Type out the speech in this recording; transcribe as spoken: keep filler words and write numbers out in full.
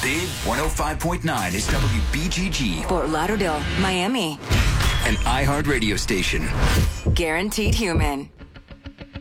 Big one oh five point nine is W B G G. Fort Lauderdale, Miami. An iHeart radio station. Guaranteed human.